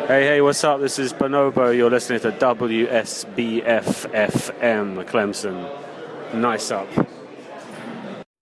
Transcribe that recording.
Hey, what's up? This is Bonobo. You're listening to WSBF FM Clemson. Nice up.